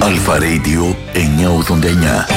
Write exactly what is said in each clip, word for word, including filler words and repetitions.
Αλφα Radio εννιακόσια ογδόντα εννιά.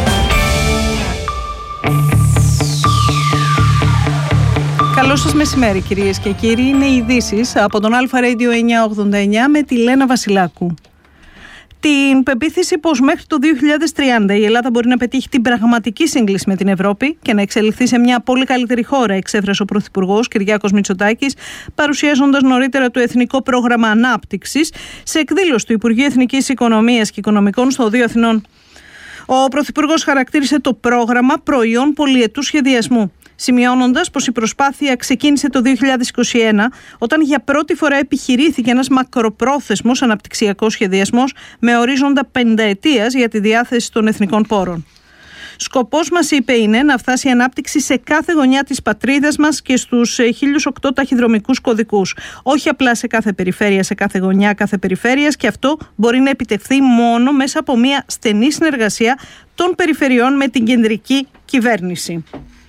Καλό σας μεσημέρι κυρίες και κύριοι. Είναι οι ειδήσεις από τον Αλφα Radio εννιακόσια ογδόντα εννιά με τη Λένα Βασιλάκου. Την πεποίθηση πως μέχρι το δύο χιλιάδες τριάντα η Ελλάδα μπορεί να πετύχει την πραγματική σύγκληση με την Ευρώπη και να εξελιχθεί σε μια πολύ καλύτερη χώρα, εξέφρασε ο Πρωθυπουργός Κυριάκος Μητσοτάκης, παρουσιάζοντας νωρίτερα το Εθνικό Πρόγραμμα Ανάπτυξης σε εκδήλωση του Υπουργείου Εθνικής Οικονομίας και Οικονομικών στο Οδείο Αθηνών. Ο Πρωθυπουργός χαρακτήρισε το πρόγραμμα προϊόν πολυετού σχεδιασμού, σημειώνοντας πως η προσπάθεια ξεκίνησε το δύο χιλιάδες είκοσι ένα, όταν για πρώτη φορά επιχειρήθηκε ένας μακροπρόθεσμος αναπτυξιακός σχεδιασμός με ορίζοντα πενταετίας για τη διάθεση των εθνικών πόρων. Σκοπός μας, είπε, είναι να φτάσει η ανάπτυξη σε κάθε γωνιά της πατρίδας μας και στους χίλιους οκτώ ταχυδρομικούς κωδικούς. Όχι απλά σε κάθε περιφέρεια, σε κάθε γωνιά κάθε περιφέρειας, και αυτό μπορεί να επιτευχθεί μόνο μέσα από μια στενή συνεργασία των περιφερειών με την κεντρική κυβέρνηση.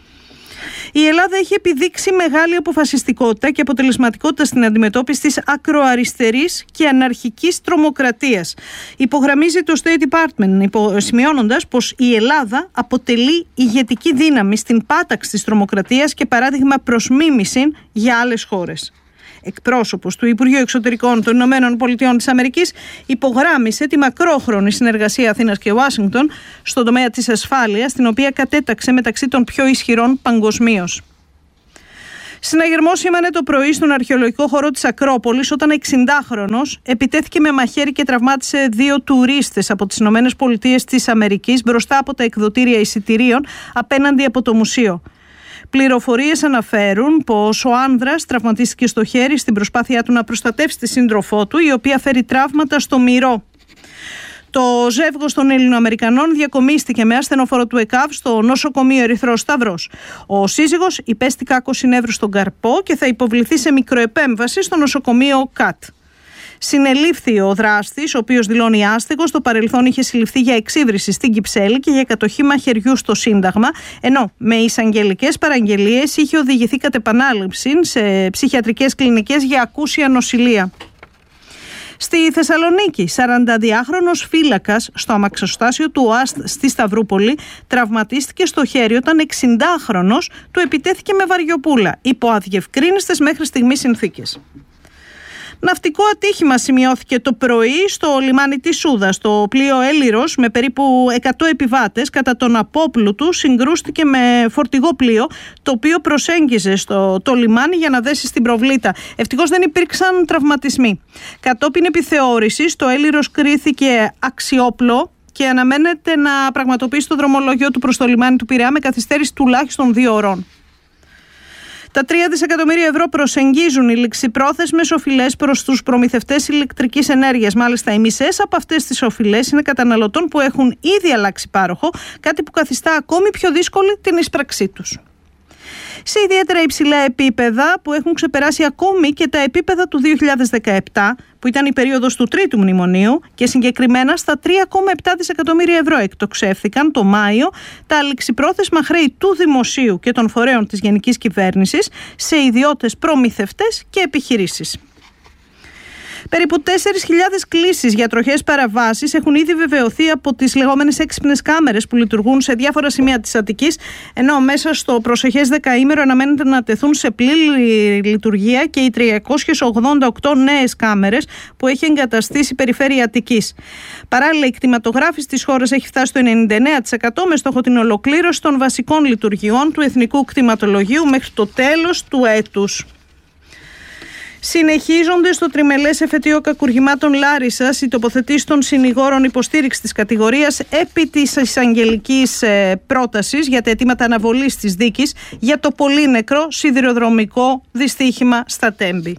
Η Ελλάδα έχει επιδείξει μεγάλη αποφασιστικότητα και αποτελεσματικότητα στην αντιμετώπιση της ακροαριστερής και αναρχικής τρομοκρατίας. Υπογραμμίζει το State Department, σημειώνοντας πως η Ελλάδα αποτελεί ηγετική δύναμη στην πάταξη της τρομοκρατίας και παράδειγμα προς μίμηση για άλλες χώρες. Εκπρόσωπος του Υπουργείου Εξωτερικών των Ηνωμένων Πολιτειών της Αμερικής υπογράμμισε τη μακρόχρονη συνεργασία Αθήνας και Ουάσιγκτον στον τομέα της ασφάλειας, την οποία κατέταξε μεταξύ των πιο ισχυρών παγκοσμίως. Συναγερμός σήμανε το πρωί στον αρχαιολογικό χώρο της Ακρόπολης όταν εξηντάχρονος επιτέθηκε με μαχαίρι και τραυμάτισε δύο τουρίστες από τις Ηνωμένες Πολιτείες της Αμερικής μπροστά από τα εκδοτήρια εισιτηρίων απέναντι από το μουσείο. Πληροφορίες αναφέρουν πως ο άνδρας τραυματίστηκε στο χέρι στην προσπάθειά του να προστατεύσει τη σύντροφό του, η οποία φέρει τραύματα στο μυρό. Το ζεύγος των Ελληνοαμερικανών διακομίστηκε με ασθενοφόρο του ΕΚΑΒ στο νοσοκομείο Ερυθρός Σταυρός. Ο σύζυγος υπέστη κάκωση νεύρου στον καρπό και θα υποβληθεί σε μικροεπέμβαση στο νοσοκομείο ΚΑΤ. Συνελήφθη ο δράστης, ο οποίος δηλώνει άστεγος. Στο παρελθόν είχε συλληφθεί για εξύβριση στην Κυψέλη και για κατοχή μαχαιριού στο Σύνταγμα, ενώ με εισαγγελικές παραγγελίες είχε οδηγηθεί κατ' επανάληψη σε ψυχιατρικές κλινικές για ακούσια νοσηλεία. Στη Θεσσαλονίκη, σαρανταδυάχρονος φύλακας στο αμαξοστάσιο του ΟΑΣΤ στη Σταυρούπολη τραυματίστηκε στο χέρι όταν εξηντάχρονος του επιτέθηκε με βαριοπούλα υπό αδιευκρίνιστες μέχρι στιγμής συνθήκες. Ναυτικό ατύχημα σημειώθηκε το πρωί στο λιμάνι της Σούδας. Το πλοίο Έλυρος με περίπου εκατό επιβάτες κατά τον απόπλου του συγκρούστηκε με φορτηγό πλοίο, το οποίο προσέγγιζε στο το λιμάνι για να δέσει στην προβλήτα. Ευτυχώς δεν υπήρξαν τραυματισμοί. Κατόπιν επιθεώρησης το Έλυρος κρίθηκε αξιόπλο και αναμένεται να πραγματοποιήσει το δρομολόγιο του προς το λιμάνι του Πειραιά με καθυστέρηση τουλάχιστον δύο ωρών. Τα τρία δισεκατομμύρια ευρώ προσεγγίζουν οι ληξιπρόθεσμες οφειλές προς τους προμηθευτές ηλεκτρικής ενέργειας. Μάλιστα, οι μισές από αυτές τις οφειλές είναι καταναλωτών που έχουν ήδη αλλάξει πάροχο, κάτι που καθιστά ακόμη πιο δύσκολη την εισπραξή τους. Σε ιδιαίτερα υψηλά επίπεδα που έχουν ξεπεράσει ακόμη και τα επίπεδα του δύο χιλιάδες δεκαεπτά, που ήταν η περίοδος του τρίτου μνημονίου, και συγκεκριμένα στα τρία κόμμα επτά δισεκατομμύρια ευρώ εκτοξεύθηκαν το Μάιο τα ληξιπρόθεσμα χρέη του Δημοσίου και των φορέων της Γενικής Κυβέρνησης σε ιδιώτες προμηθευτές και επιχειρήσεις. Περίπου τέσσερις χιλιάδες κλήσεις για τροχές παραβάσεις έχουν ήδη βεβαιωθεί από τις λεγόμενες έξυπνες κάμερες που λειτουργούν σε διάφορα σημεία της Αττικής, ενώ μέσα στο προσεχές δεκαήμερο αναμένεται να τεθούν σε πλήρη λειτουργία και οι τριακόσιες ογδόντα οκτώ νέες κάμερες που έχει εγκαταστήσει η Περιφέρεια Αττικής. Παράλληλα, η κτηματογράφηση της χώρας έχει φτάσει στο ενενήντα εννέα τοις εκατό με στόχο την ολοκλήρωση των βασικών λειτουργιών του Εθνικού Κτηματολογίου μέχρι το τέλος του έτους. Συνεχίζονται στο τριμελές εφετείο κακουργημάτων Λάρισσας οι τοποθετήσεις των συνηγόρων υποστήριξη της κατηγορίας επί της εισαγγελικής πρότασης για τα αιτήματα αναβολής της δίκης για το πολύ νεκρό σιδηροδρομικό δυστύχημα στα Τέμπη.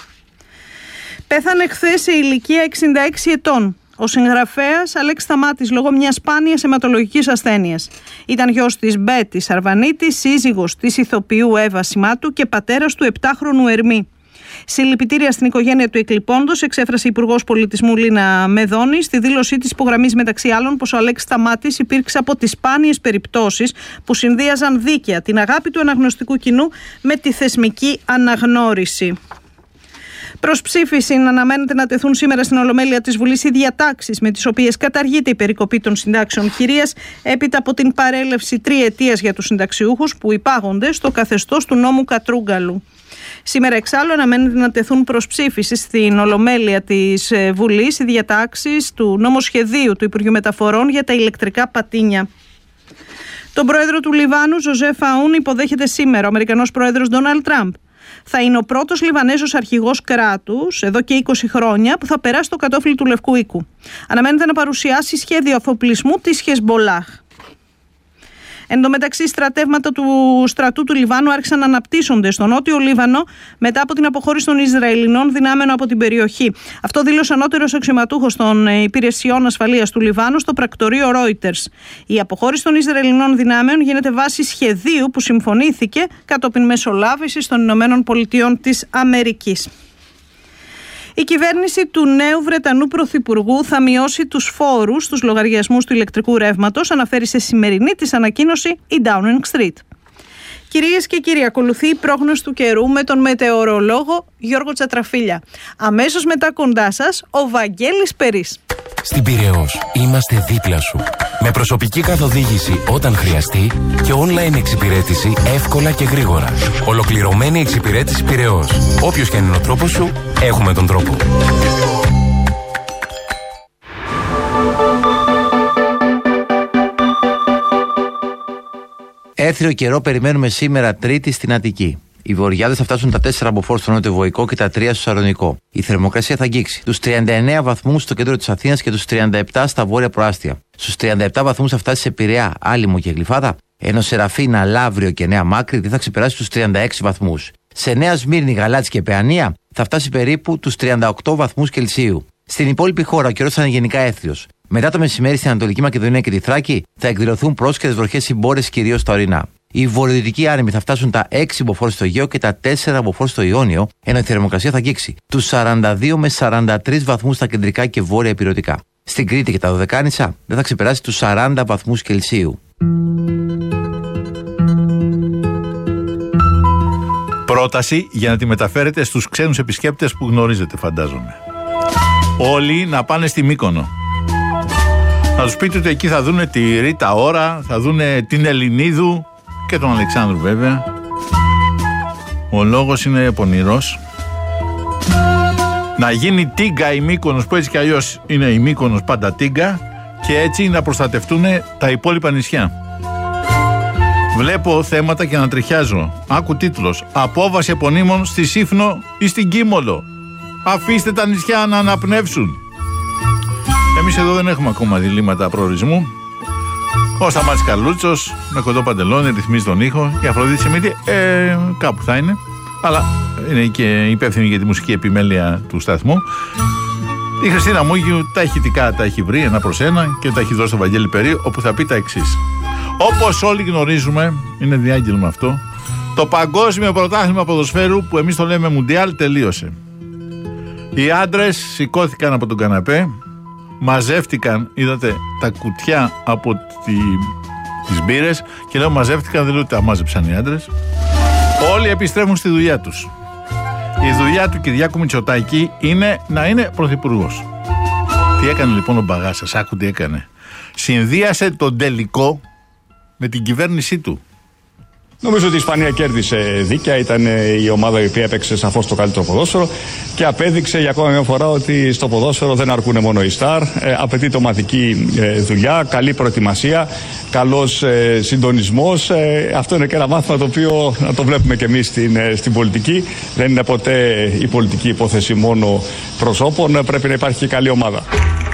Πέθανε χθες σε ηλικία εξήντα έξι ετών ο συγγραφέας Αλέξης Σταμάτης λόγω μιας σπάνιας αιματολογικής ασθένειας. Ήταν γιος της Μπέτης Αρβανίτη, σύζυγος της ηθοποιού Εύα Σιμάτου και πατέρας του επτάχρονου Ερμή. Συλληπιτήρια στην οικογένεια του εκλειπώντος εξέφρασε η Υπουργός Πολιτισμού Λίνα Μεδόνη στη δήλωσή της, υπογραμμίζει μεταξύ άλλων πως ο Αλέξης Σταμάτης υπήρξε από τις σπάνιες περιπτώσεις που συνδύαζαν δίκαια την αγάπη του αναγνωστικού κοινού με τη θεσμική αναγνώριση. Προς ψήφιση αναμένεται να τεθούν σήμερα στην Ολομέλεια της Βουλής οι διατάξεις με τις οποίες καταργείται η περικοπή των συντάξεων χειρίας έπειτα από την παρέλευση τριετίας για τους συνταξιούχους που υπάγονται στο καθεστώς του νόμου Κατρούγκαλου. Σήμερα εξάλλου αναμένεται να τεθούν προς ψήφιση στην Ολομέλεια της Βουλής οι διατάξεις του νομοσχεδίου του Υπουργείου Μεταφορών για τα ηλεκτρικά πατίνια. Τον πρόεδρο του Λιβάνου, Ζωζέφ Αούν, υποδέχεται σήμερα ο Αμερικανός πρόεδρος Ντόναλντ Τραμπ. Θα είναι ο πρώτος Λιβανέζος αρχηγός κράτους, εδώ και είκοσι χρόνια, που θα περάσει το κατόφλι του Λευκού Οίκου. Αναμένεται να παρουσιάσει σχέδιο αφοπλισμού της Χεσμπολάχ. Εν τω μεταξύ, στρατεύματα του στρατού του Λιβάνου άρχισαν να αναπτύσσονται στο νότιο Λίβανο μετά από την αποχώρηση των Ισραηλινών δυνάμεων από την περιοχή. Αυτό δήλωσε ανώτερος αξιωματούχος των υπηρεσιών ασφαλείας του Λιβάνου στο πρακτορείο Reuters. Η αποχώρηση των Ισραηλινών δυνάμεων γίνεται βάσει σχεδίου που συμφωνήθηκε κατόπιν μεσολάβησης των Ηνωμένων Πολιτειών της Αμερικής. Η κυβέρνηση του νέου Βρετανού Πρωθυπουργού θα μειώσει τους φόρους στους λογαριασμούς του ηλεκτρικού ρεύματος, αναφέρει σε σημερινή της ανακοίνωση η Downing Street. Κυρίες και κύριοι, ακολουθεί η πρόγνωση του καιρού με τον μετεωρολόγο Γιώργο Τσατραφίλια. Αμέσως μετά κοντά σας, ο Βαγγέλης Περής. Στην Πειραιώς είμαστε δίπλα σου. Με προσωπική καθοδήγηση όταν χρειαστεί και online εξυπηρέτηση εύκολα και γρήγορα. Ολοκληρωμένη εξυπηρέτηση Πειραιώς. Όποιος και αν είναι ο τρόπος σου, έχουμε τον τρόπο. Έθριο καιρό περιμένουμε σήμερα Τρίτη στην Αττική. Οι βορειάδες θα φτάσουν τα τέσσερα μποφόρ στο νότιο Βοϊκό και τα τρία στο Σαλονικό. Η θερμοκρασία θα αγγίξει τους τριάντα εννέα βαθμούς στο κέντρο της Αθήνας και τους τριάντα επτά στα βόρεια προάστια. Στους τριάντα επτά βαθμούς θα φτάσει σε Πειραιά, Άλυμο και Γλυφάδα, ενώ σε Ραφίνα, Λαύριο και Νέα Μάκρη δεν θα ξεπεράσει τους τριάντα έξι βαθμούς. Σε Νέα Σμύρνη, Γαλάτσι και Παιανία θα φτάσει περίπου τους τριάντα οκτώ βαθμούς Κελσίου. Στην υπόλοιπη χώρα ο καιρός θα είναι γενικά έθριος. Μετά το μεσημέρι στην Ανατολική Μακεδονία και τη Θράκη θα εκδηλωθούν πρόσκαιρες βροχές συμπόρες κυρίως στα ορεινά. Οι βορειοδυτικοί άνεμοι θα φτάσουν τα έξι μποφόρ στο Αιγαίο και τα τέσσερα μποφόρ στο Ιόνιο, ενώ η θερμοκρασία θα αγγίξει τους σαράντα δύο με σαράντα τρεις βαθμούς στα κεντρικά και βόρεια ηπειρωτικά. Στην Κρήτη και τα Δωδεκάνησα δεν θα ξεπεράσει τους σαράντα βαθμούς Κελσίου. Πρόταση για να τη μεταφέρετε στους ξένους επισκέπτες που γνωρίζετε, φαντάζομαι. Όλοι να πάνε στη Μύκονο. Να τους πείτε ότι εκεί θα δούνε τη Ρίτα Ωρα, θα δούνε την Ελληνίδου και τον Αλεξάνδρου βέβαια. Ο λόγος είναι πονηρός. Να γίνει τίγκα η Μύκονος, που έτσι κι αλλιώς είναι η Μύκονος πάντα τίγκα, και έτσι να προστατευτούν τα υπόλοιπα νησιά. Βλέπω θέματα και ανατριχιάζω. Άκου τίτλος: Απόβαση επωνύμων στη Σύφνο ή στην Κίμολο. Αφήστε τα νησιά να αναπνεύσουν. Εμείς εδώ δεν έχουμε ακόμα διλήμματα προορισμού. Ο Σταμάτης Καλούτσος με κοντό παντελόνι ρυθμίζει τον ήχο. Η Αφροδίτη Σιμίτη ε, κάπου θα είναι. Αλλά είναι και υπεύθυνη για τη μουσική επιμέλεια του σταθμού. Η Χριστίνα Μούγιου τα ηχητικά τα έχει βρει ένα προς ένα και τα έχει δώσει στο Βαγγέλη Περί, όπου θα πει τα εξής. Όπως όλοι γνωρίζουμε, είναι διάγγελμα αυτό, το παγκόσμιο πρωτάθλημα ποδοσφαίρου, που εμείς το λέμε Μουντιάλ, τελείωσε. Οι άντρες σηκώθηκαν από τον καναπέ, μαζεύτηκαν, είδατε τα κουτιά από τη, τις μπύρες, και λέω μαζεύτηκαν, δεν λέω ότι τα μάζεψαν οι άντρες. Όλοι επιστρέφουν στη δουλειά τους. Η δουλειά του Κυριάκου Μητσοτάκη είναι να είναι πρωθυπουργός. Τι έκανε λοιπόν ο Μπαγάσας, άκου τι έκανε. Συνδύασε τον τελικό με την κυβέρνησή του. Νομίζω ότι η Ισπανία κέρδισε δίκαια, ήταν η ομάδα η οποία έπαιξε σαφώς το καλύτερο ποδόσφαιρο και απέδειξε για ακόμα μια φορά ότι στο ποδόσφαιρο δεν αρκούν μόνο οι στάρ, ε, απαιτείται ομαδική ε, δουλειά, καλή προετοιμασία, καλός ε, συντονισμός. Ε, αυτό είναι και ένα μάθημα το οποίο να το βλέπουμε και εμείς στην, ε, στην πολιτική. Δεν είναι ποτέ η πολιτική υπόθεση μόνο προσώπων, πρέπει να υπάρχει και καλή ομάδα.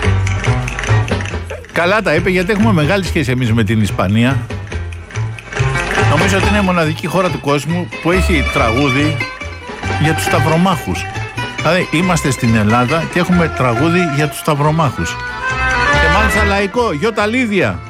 Καλά τα είπε, γιατί έχουμε μεγάλη σχέση εμείς με την Ισπανία. Νομίζω ότι είναι η μοναδική χώρα του κόσμου που έχει τραγούδι για τους σταυρομάχους. Δηλαδή είμαστε στην Ελλάδα και έχουμε τραγούδι για τους σταυρομάχους. Και μάλιστα λαϊκό, Γιώτα Λίδια.